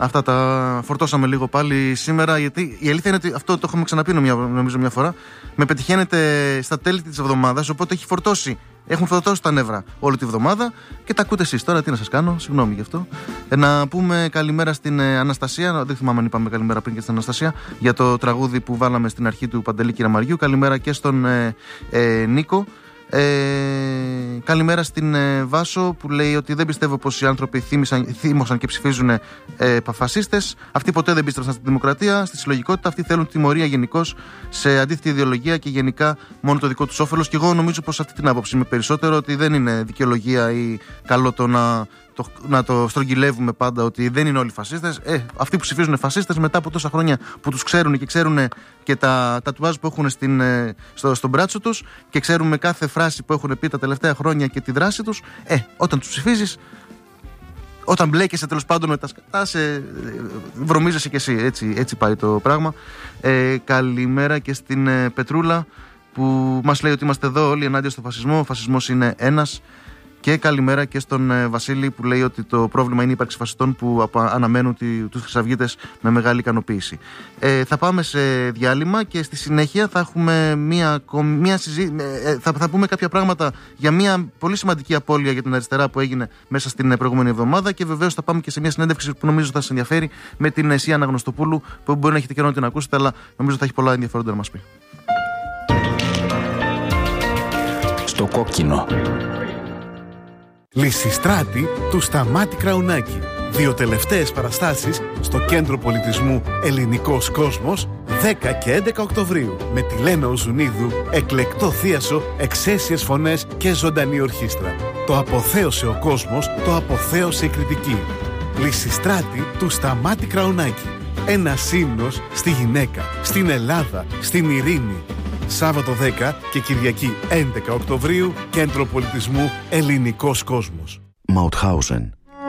Αυτά τα φορτώσαμε λίγο πάλι σήμερα, γιατί η αλήθεια είναι ότι αυτό το έχουμε ξαναπεί νομίζω μια φορά. Με πετυχαίνετε στα τέλη της εβδομάδας, οπότε έχουν φορτώσει τα νεύρα όλη τη βδομάδα και τα ακούτε εσείς. Τώρα τι να σας κάνω, συγγνώμη γι' αυτό. Να πούμε καλημέρα στην Αναστασία. Δεν θυμάμαι αν είπαμε καλημέρα πριν και στην Αναστασία για το τραγούδι που βάλαμε στην αρχή του Παντελή Κυραμαριού. Καλημέρα και στον Νίκο. Καλημέρα στην Βάσο που λέει ότι δεν πιστεύω πως οι άνθρωποι θύμωσαν και ψηφίζουν φασίστες. Αυτοί ποτέ δεν πίστεψαν στη δημοκρατία, στη συλλογικότητα. Αυτοί θέλουν τιμωρία γενικώς, σε αντίθετη ιδεολογία και γενικά μόνο το δικό τους όφελος. Και εγώ νομίζω πως αυτή την άποψη είμαι περισσότερο, ότι δεν είναι δικαιολογία ή καλό το να το στρογγυλεύουμε πάντα ότι δεν είναι όλοι φασίστες. Αυτοί που ψηφίζουν φασίστες μετά από τόσα χρόνια που τους ξέρουν και ξέρουν και τα τατουάζ που έχουν στον μπράτσο τους και ξέρουν κάθε φράση που έχουν πει τα τελευταία χρόνια και τη δράση τους, όταν τους ψηφίζεις, όταν μπλέκεσαι τέλος πάντων με τα σκατά, βρωμίζεσαι κι εσύ. Έτσι πάει το πράγμα. Καλημέρα και στην Πετρούλα που μας λέει ότι είμαστε εδώ όλοι ενάντια στο φασισμό. Ο φασισμός είναι ένας. Και καλημέρα και στον Βασίλη που λέει ότι το πρόβλημα είναι η ύπαρξη φασιστών που αναμένουν τους χρυσαυγίτες με μεγάλη ικανοποίηση. Θα πάμε σε διάλειμμα και στη συνέχεια θα έχουμε θα πούμε κάποια πράγματα για μια πολύ σημαντική απώλεια για την αριστερά που έγινε μέσα στην προηγούμενη εβδομάδα και βεβαίως θα πάμε και σε μια συνέντευξη που νομίζω θα σας ενδιαφέρει με την Εσία Αναγνωστοπούλου, που μπορεί να έχετε καιρό να την ακούσετε, αλλά νομίζω θα έχει πολλά ενδιαφέροντα να μας πει. Στο κόκκινο. Λυσιστράτη του Σταμάτη Κραουνάκη. 2 τελευταίες παραστάσεις στο Κέντρο Πολιτισμού Ελληνικός Κόσμος 10 και 11 Οκτωβρίου με τη Λένα Οζουνίδου, εκλεκτό θίασο, εξαίσιες φωνές και ζωντανή ορχήστρα. Το αποθέωσε ο κόσμος, το αποθέωσε η κριτική. Λυσιστράτη του Σταμάτη Κραουνάκη. Ένας ύμνος στη γυναίκα, στην Ελλάδα, στην ειρήνη. Σάββατο 10 και Κυριακή 11 Οκτωβρίου, Κέντρο Πολιτισμού Ελληνικός Κόσμος. Μαουτχάουζεν.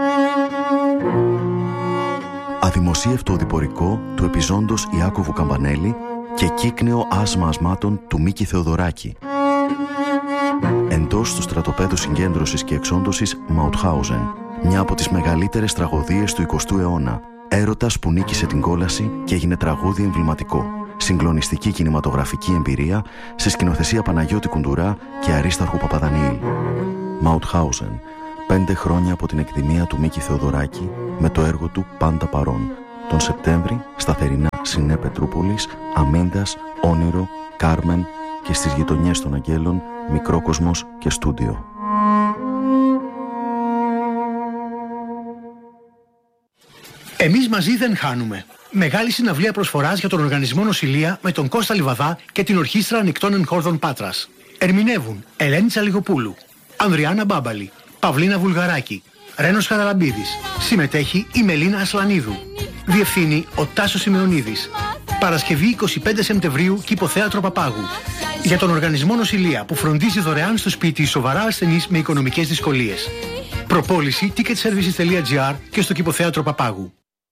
Αδημοσίευτο οδηπορικό του επιζώντος Ιάκωβου Καμπανέλη και κύκνεο άσμα ασμάτων του Μίκη Θεοδωράκη. Εντός του στρατοπέδου συγκέντρωσης και εξόντωσης Μαουτχάουζεν, μια από τις μεγαλύτερες τραγωδίες του 20ου αιώνα. Έρωτας που νίκησε την κόλαση και έγινε τραγούδι εμβληματικό. Συγκλονιστική κινηματογραφική εμπειρία σε σκηνοθεσία Παναγιώτη Κουντουρά και Αρίσταρχου Παπαδανιήλ. Μαουτχάουζεν. 5 χρόνια από την εκδημία του Μίκη Θεοδωράκη με το έργο του Πάντα Παρών. Τον Σεπτέμβρη στα θερινά Σινέ Πετρούπολης, Αμίντας, Όνειρο, Κάρμεν και στις γειτονιές των Αγγέλων, Μικρόκοσμος και Στούντιο. Εμείς μαζί δεν χάνουμε. Μεγάλη συναυλία προσφοράς για τον Οργανισμό Νοσηλεία με τον Κώστα Λιβαδά και την Ορχήστρα Ανοιχτών Εγχόρδων Πάτρας. Ερμηνεύουν Ελένη Τσαλιγοπούλου, Ανδριάννα Μπάμπαλη, Παυλίνα Βουλγαράκη, Ρένος Χαραλαμπίδης. Συμμετέχει η Μελίνα Ασλανίδου. Διευθύνει ο Τάσος Σημεωνίδης. Παρασκευή 25 Σεπτεμβρίου, Κηποθέατρο Παπάγου. Για τον Οργανισμό Νοσηλεία που φροντίζει δωρεάν στο σπίτι σοβαρά ασθενείς με οικονομικές δυσκολίες. Προπόληση ticketservices.gr και στο Κηποθέατρο Παπάγου.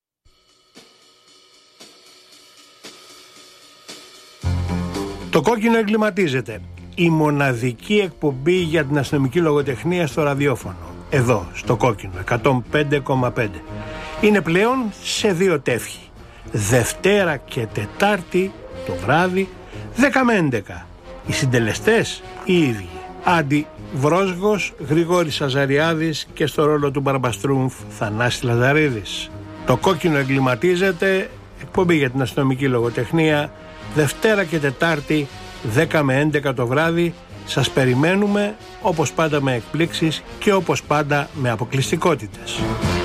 Το κόκκινο εγκληματίζεται. Η μοναδική εκπομπή για την αστυνομική λογοτεχνία στο ραδιόφωνο. Εδώ, στο κόκκινο, 105,5. Είναι πλέον σε 2 τεύχη. Δευτέρα και Τετάρτη το βράδυ, 10 με 11. Οι συντελεστές οι ίδιοι. Άντι Βρόσγος, Γρηγόρης Αζαριάδης και στο ρόλο του Μπαρμπαστρούμφ Θανάση Λαζαρίδης. Το κόκκινο εγκληματίζεται, εκπομπή για την αστυνομική λογοτεχνία, Δευτέρα και Τετάρτη 10 με 11 το βράδυ. Σας περιμένουμε, όπως πάντα με εκπλήξεις και όπως πάντα με αποκλειστικότητες.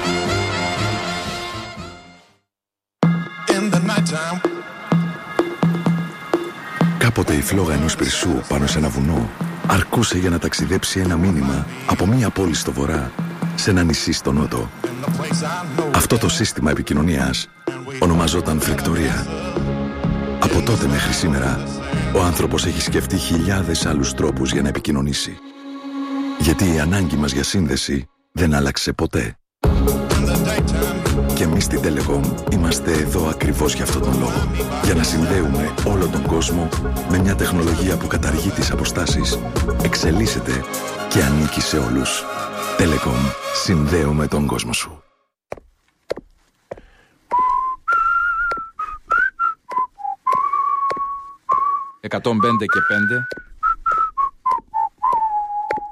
Κάποτε η φλόγα ενός πυρσού πάνω σε ένα βουνό αρκούσε για να ταξιδέψει ένα μήνυμα από μία πόλη στο βορρά σε ένα νησί στο νότο. Αυτό το σύστημα επικοινωνίας ονομαζόταν φρικτορία. Από τότε μέχρι σήμερα, ο άνθρωπος έχει σκεφτεί χιλιάδες άλλους τρόπους για να επικοινωνήσει. Γιατί η ανάγκη μας για σύνδεση δεν άλλαξε ποτέ. Και εμείς στην Telecom είμαστε εδώ ακριβώς για αυτόν τον λόγο. Για να συνδέουμε όλο τον κόσμο με μια τεχνολογία που καταργεί τις αποστάσεις, εξελίσσεται και ανήκει σε όλους. Telecom. Συνδέουμε τον κόσμο σου. 105 και 5